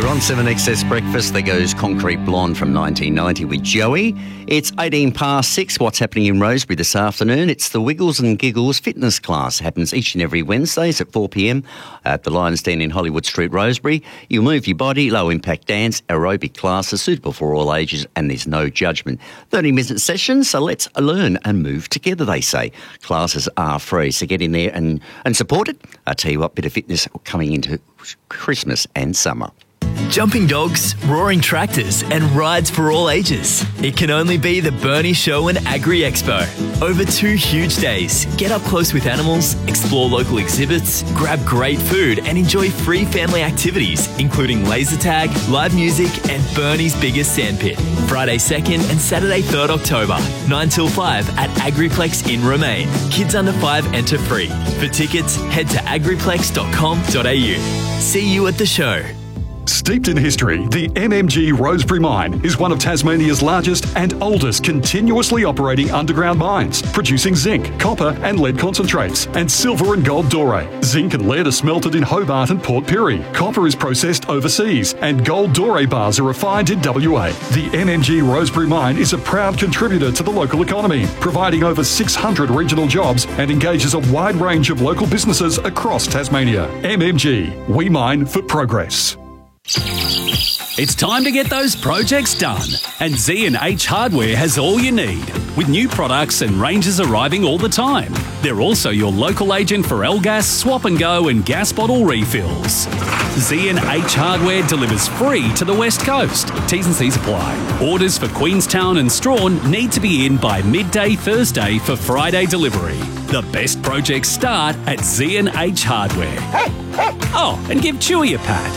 here on 7XS Breakfast. There goes Concrete Blonde from 1990 with Joey. It's 18 past 6. What's happening in Rosebery this afternoon? It's the Wiggles and Giggles fitness class. Happens each and every Wednesdays at 4 p.m. at the Lion's Den in Hollywood Street, Rosebery. You move your body, low-impact dance, aerobic classes suitable for all ages, and there's no judgment. 30-minute sessions, so let's learn and move together, they say. Classes are free, so get in there and support it. I tell you what, bit of fitness coming into Christmas and summer. Jumping dogs, roaring tractors and rides for all ages. It can only be the Burnie Show and Agri Expo. Over 2 huge days, get up close with animals, explore local exhibits, grab great food and enjoy free family activities including laser tag, live music and Burnie's biggest sandpit. Friday 2nd and Saturday 3rd October, 9 till 5 at Agriplex in Romaine. Kids under 5 enter free. For tickets, head to agriplex.com.au. See you at the show. Steeped in history, the MMG Rosebery Mine is one of Tasmania's largest and oldest continuously operating underground mines, producing zinc, copper and lead concentrates, and silver and gold doré. Zinc and lead are smelted in Hobart and Port Pirie. Copper is processed overseas, and gold doré bars are refined in WA. The MMG Rosebery Mine is a proud contributor to the local economy, providing over 600 regional jobs and engages a wide range of local businesses across Tasmania. MMG, we mine for progress. It's time to get those projects done, and Z&H Hardware has all you need, with new products and ranges arriving all the time. They're also your local agent for L-Gas, Swap and Go and gas bottle refills. Z&H Hardware delivers free to the West Coast. T's and C's apply. Orders for Queenstown and Strawn need to be in by midday Thursday for Friday delivery. The best projects start at Z&H Hardware. Oh, and give Chewy a pat.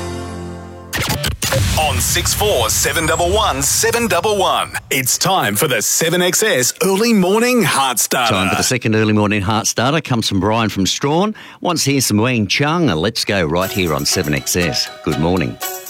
On 6-4 711 711. It's time for the 7XS Early Morning Heart Starter. Time for the second early morning heart starter. Comes from Brian from Strawn. Wants to hear some Wang Chung. Let's go right here on 7XS. Good morning.